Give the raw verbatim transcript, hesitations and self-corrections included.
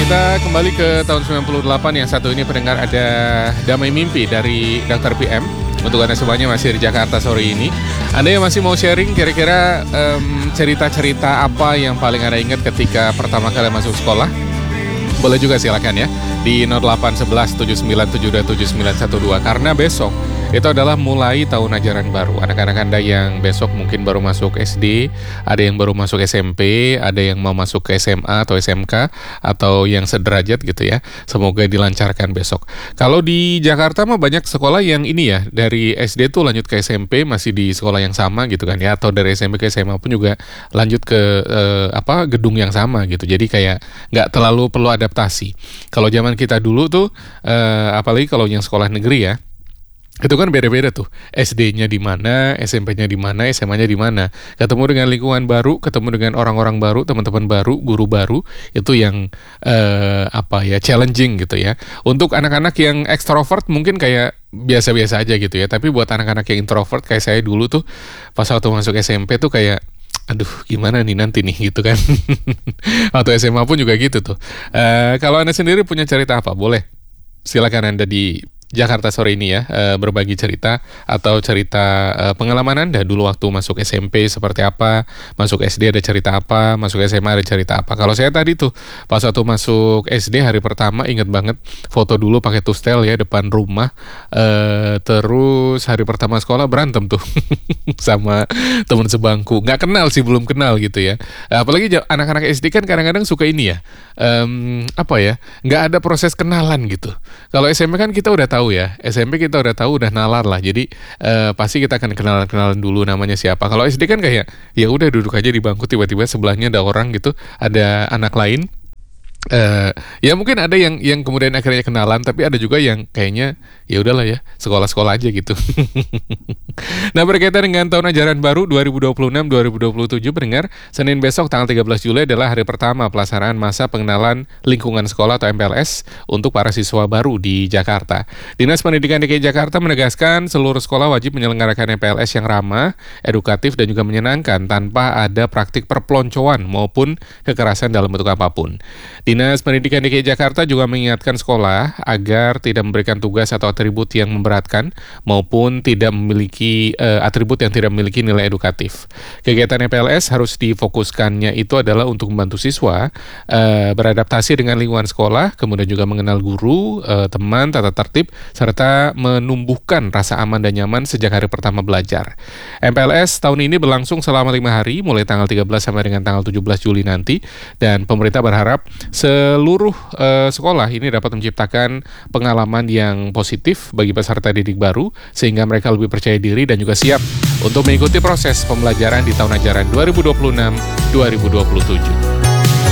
Kita kembali ke tahun sembilan puluh delapan. Yang satu ini pendengar ada Damai Mimpi dari dokter P M. Untuk Anda semuanya masih di Jakarta sore ini. Anda yang masih mau sharing kira-kira um, cerita-cerita apa yang paling Anda ingat ketika pertama kali masuk sekolah? Boleh juga silakan ya di nol delapan satu satu tujuh sembilan tujuh dua tujuh sembilan satu dua. Karena besok itu adalah mulai tahun ajaran baru. Anak-anak Anda yang besok mungkin baru masuk S D, ada yang baru masuk S M P, ada yang mau masuk ke S M A atau S M K, atau yang sederajat gitu ya. Semoga dilancarkan besok. Kalau di Jakarta mah banyak sekolah yang ini ya, dari S D tuh lanjut ke S M P masih di sekolah yang sama gitu kan ya, atau dari S M P ke S M A pun juga lanjut ke eh, apa gedung yang sama gitu. Jadi kayak nggak terlalu perlu adaptasi. Kalau zaman kita dulu tuh, eh, apalagi kalau yang sekolah negeri ya, itu kan beda-beda tuh. S D-nya di mana, S M P-nya di mana, S M A-nya di mana. Ketemu dengan lingkungan baru, ketemu dengan orang-orang baru, teman-teman baru, guru baru, itu yang eh, apa ya, challenging gitu ya. Untuk anak-anak yang ekstrovert mungkin kayak biasa-biasa aja gitu ya. Tapi buat anak-anak yang introvert kayak saya dulu tuh, pas waktu masuk S M P tuh kayak, aduh gimana nih nanti nih gitu kan. Atau S M A pun juga gitu tuh. Eh, kalau Anda sendiri punya cerita apa? Boleh silakan Anda di Jakarta sore ini ya, e, berbagi cerita atau cerita e, pengalaman Anda dulu waktu masuk S M P seperti apa, masuk S D ada cerita apa, masuk S M A ada cerita apa. Kalau saya tadi tuh pas waktu masuk S D hari pertama inget banget foto dulu pakai tustel ya depan rumah, e, terus hari pertama sekolah berantem tuh sama teman sebangku, nggak kenal sih, belum kenal gitu ya. Apalagi anak-anak S D kan kadang-kadang suka ini ya, um, apa ya, nggak ada proses kenalan gitu. Kalau S M P kan kita udah tahu ya, S M P kita udah tahu, udah nalar lah. Jadi uh, pasti kita akan kenalan-kenalan dulu namanya siapa. Kalau S D kan kayak ya udah duduk aja di bangku, tiba-tiba sebelahnya ada orang gitu, ada anak lain. Uh, ya mungkin ada yang yang kemudian akhirnya kenalan, tapi ada juga yang kayaknya ya udahlah ya, sekolah-sekolah aja gitu. Nah, berkaitan dengan tahun ajaran baru dua ribu dua puluh enam dua ribu dua puluh tujuh, pendengar, Senin besok tanggal tiga belas Juli adalah hari pertama pelaksanaan masa pengenalan lingkungan sekolah atau M P L S untuk para siswa baru di Jakarta. Dinas Pendidikan D K I Jakarta menegaskan seluruh sekolah wajib menyelenggarakan M P L S yang ramah, edukatif, dan juga menyenangkan tanpa ada praktik perpeloncoan maupun kekerasan dalam bentuk apapun. Dinas Pendidikan D K I Jakarta juga mengingatkan sekolah agar tidak memberikan tugas atau atribut yang memberatkan maupun tidak memiliki uh, atribut yang tidak memiliki nilai edukatif. Kegiatan M P L S harus difokuskannya itu adalah untuk membantu siswa uh, beradaptasi dengan lingkungan sekolah, kemudian juga mengenal guru, uh, teman, tata tertib, serta menumbuhkan rasa aman dan nyaman sejak hari pertama belajar. M P L S tahun ini berlangsung selama lima hari, mulai tanggal tiga belas sampai dengan tanggal tujuh belas Juli nanti, dan pemerintah berharap seluruh uh, sekolah ini dapat menciptakan pengalaman yang positif bagi peserta didik baru sehingga mereka lebih percaya diri dan juga siap untuk mengikuti proses pembelajaran di tahun ajaran dua ribu dua puluh enam dua ribu dua puluh tujuh.